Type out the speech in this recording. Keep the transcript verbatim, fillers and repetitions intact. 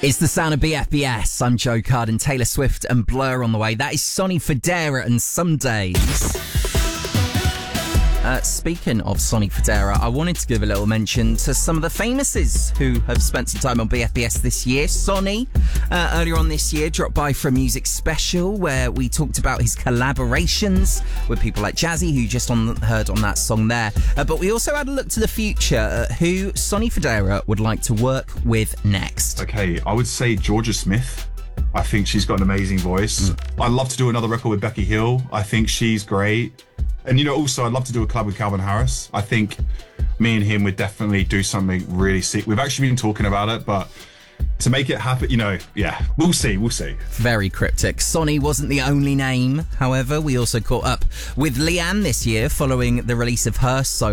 It's the sound of B F B S. I'm Joe Card and Taylor Swift and Blur on the way. That is Sonny Fodera and Some Days. Uh, speaking of Sonny Fodera, I wanted to give a little mention to some of the famouses who have spent some time on B F B S this year. Sonny, uh, earlier on this year, dropped by for a music special where we talked about his collaborations with people like Jazzy, who you just on, heard on that song there. Uh, but we also had a look to the future at who Sonny Fodera would like to work with next. Okay, I would say Georgia Smith. I think she's got an amazing voice. Mm. I'd love to do another record with Becky Hill. I think she's great. And, you know, also, I'd love to do a collab with Calvin Harris. I think me and him would definitely do something really sick. We've actually been talking about it, but to make it happen, you know, yeah, we'll see, we'll see. Very cryptic. Sonny wasn't the only name. However, we also caught up with Leanne this year following the release of her solo